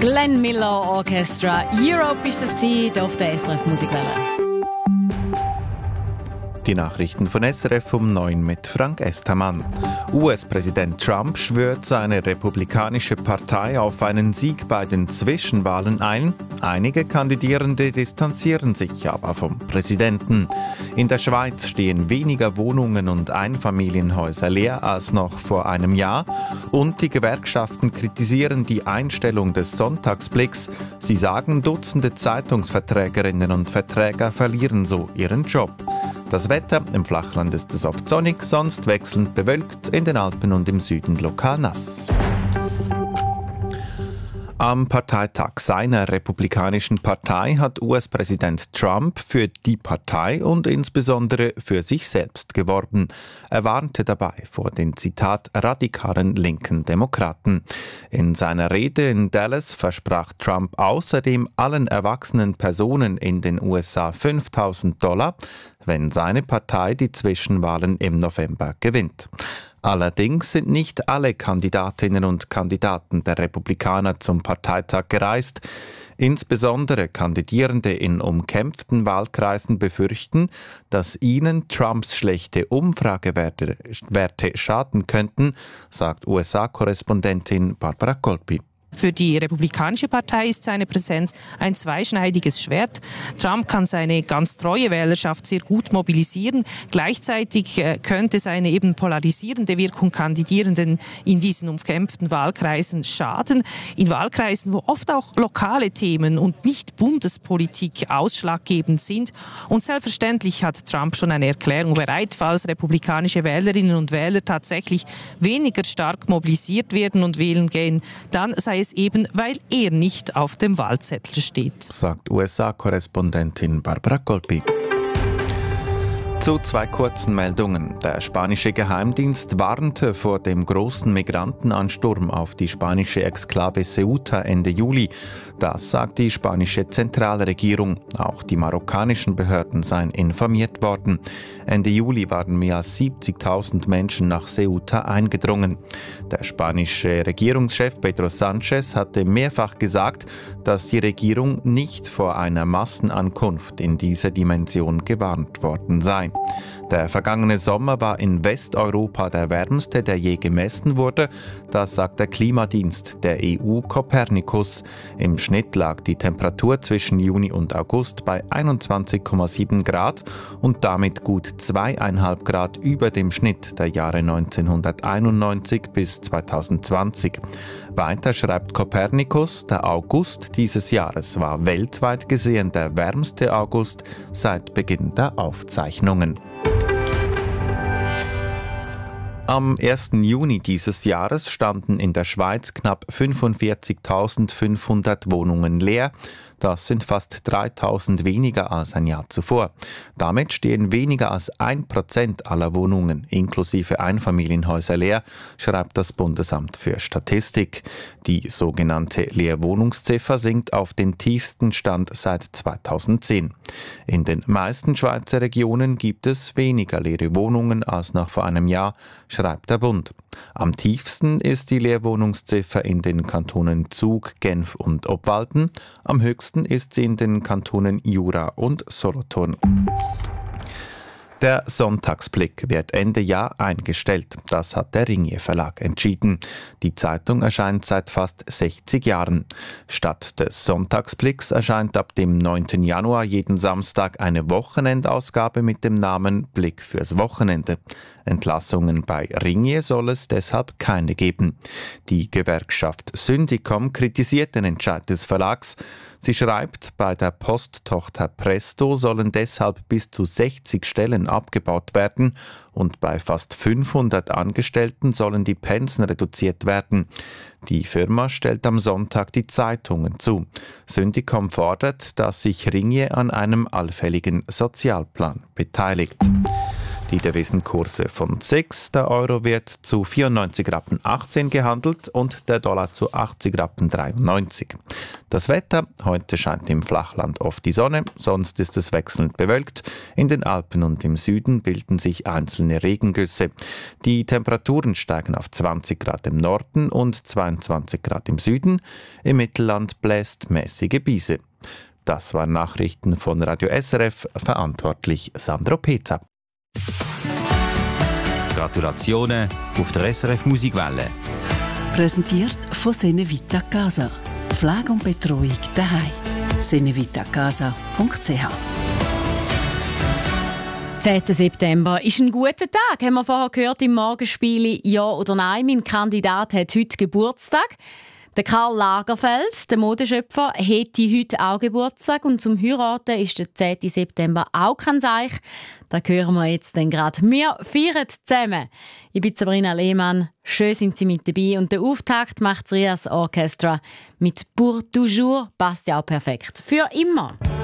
Glenn Miller Orchestra. Europe ist das hier auf der SRF Musikwelle. Die Nachrichten von SRF um 9 mit Frank Estermann. US-Präsident Trump schwört seine republikanische Partei auf einen Sieg bei den Zwischenwahlen ein. Einige Kandidierende distanzieren sich aber vom Präsidenten. In der Schweiz stehen weniger Wohnungen und Einfamilienhäuser leer als noch vor einem Jahr. Und die Gewerkschaften kritisieren die Einstellung des Sonntagsblicks. Sie sagen, Dutzende Zeitungsverträgerinnen und Verträger verlieren so ihren Job. Das Wetter: im Flachland ist es oft sonnig, sonst wechselnd bewölkt, in den Alpen und im Süden lokal nass. Am Parteitag seiner Republikanischen Partei hat US-Präsident Trump für die Partei und insbesondere für sich selbst geworben. Er warnte dabei vor den, Zitat, radikalen linken Demokraten. In seiner Rede in Dallas versprach Trump außerdem allen erwachsenen Personen in den USA $5.000, wenn seine Partei die Zwischenwahlen im November gewinnt. Allerdings sind nicht alle Kandidatinnen und Kandidaten der Republikaner zum Parteitag gereist. Insbesondere Kandidierende in umkämpften Wahlkreisen befürchten, dass ihnen Trumps schlechte Umfragewerte schaden könnten, sagt USA-Korrespondentin Barbara Colpi. Für die Republikanische Partei ist seine Präsenz ein zweischneidiges Schwert. Trump kann seine ganz treue Wählerschaft sehr gut mobilisieren. Gleichzeitig könnte seine eben polarisierende Wirkung Kandidierenden in diesen umkämpften Wahlkreisen schaden. In Wahlkreisen, wo oft auch lokale Themen und nicht Bundespolitik ausschlaggebend sind. Und selbstverständlich hat Trump schon eine Erklärung bereit, falls republikanische Wählerinnen und Wähler tatsächlich weniger stark mobilisiert werden und wählen gehen, dann sei es eben, weil er nicht auf dem Wahlzettel steht, sagt USA-Korrespondentin Barbara Colpi. Zu zwei kurzen Meldungen. Der spanische Geheimdienst warnte vor dem großen Migrantenansturm auf die spanische Exklave Ceuta Ende Juli. Das sagt die spanische Zentralregierung. Auch die marokkanischen Behörden seien informiert worden. Ende Juli waren mehr als 70.000 Menschen nach Ceuta eingedrungen. Der spanische Regierungschef Pedro Sánchez hatte mehrfach gesagt, dass die Regierung nicht vor einer Massenankunft in dieser Dimension gewarnt worden sei. Der vergangene Sommer war in Westeuropa der wärmste, der je gemessen wurde. Das sagt der Klimadienst der EU Copernicus. Im Schnitt lag die Temperatur zwischen Juni und August bei 21,7 Grad und damit gut 2,5 Grad über dem Schnitt der Jahre 1991 bis 2020. Weiter schreibt Copernicus, der August dieses Jahres war weltweit gesehen der wärmste August seit Beginn der Aufzeichnungen. Am 1. Juni dieses Jahres standen in der Schweiz knapp 45.500 Wohnungen leer. Das sind fast 3.000 weniger als ein Jahr zuvor. Damit stehen weniger als 1% aller Wohnungen inklusive Einfamilienhäuser leer, schreibt das Bundesamt für Statistik. Die sogenannte Leerwohnungsziffer sinkt auf den tiefsten Stand seit 2010. In den meisten Schweizer Regionen gibt es weniger leere Wohnungen als noch vor einem Jahr, schreibt der Bund. Am tiefsten ist die Leerwohnungsziffer in den Kantonen Zug, Genf und Obwalden. Am höchsten ist sie in den Kantonen Jura und Solothurn. Der Sonntagsblick wird Ende Jahr eingestellt. Das hat der Ringier Verlag entschieden. Die Zeitung erscheint seit fast 60 Jahren. Statt des Sonntagsblicks erscheint ab dem 9. Januar jeden Samstag eine Wochenendausgabe mit dem Namen Blick fürs Wochenende. Entlassungen bei Ringier soll es deshalb keine geben. Die Gewerkschaft Syndicom kritisiert den Entscheid des Verlags. Sie schreibt, bei der Posttochter Presto sollen deshalb bis zu 60 Stellen abgebaut werden und bei fast 500 Angestellten sollen die Pensen reduziert werden. Die Firma stellt am Sonntag die Zeitungen zu. Syndicom fordert, dass sich Ringier an einem allfälligen Sozialplan beteiligt. Die Devisenkurse von 6, der Euro wird zu 94,18 Rappen gehandelt und der Dollar zu 80,93 Rappen. Das Wetter: heute scheint im Flachland oft die Sonne, sonst ist es wechselnd bewölkt. In den Alpen und im Süden bilden sich einzelne Regengüsse. Die Temperaturen steigen auf 20 Grad im Norden und 22 Grad im Süden. Im Mittelland bläst mäßige Brise. Das waren Nachrichten von Radio SRF, verantwortlich Sandro Peza. Gratulationen auf der SRF Musikwelle. Präsentiert von Senevita Casa. Pflege und Betreuung daheim. senevitacasa.ch 10. September ist ein guter Tag, haben wir vorher gehört im Morgenspiel «Ja oder Nein». Mein Kandidat hat heute Geburtstag. Der Karl Lagerfeld, der Modeschöpfer, hätte heute auch Geburtstag und zum Heiraten ist der 10. September auch kein Zeichen. Da hören wir jetzt dann gerade. Wir feiern zusammen. Ich bin Sabrina Lehmann. Schön sind Sie mit dabei. Und der Auftakt macht das Rias Orchestra mit «Pour toujours» passt ja auch perfekt. Für immer.